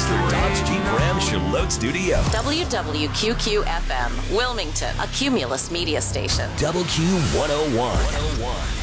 the Dodge Jeep Ram Charlotte Studio. WWQQ-FM, Wilmington, a Cumulus media station. WQ101.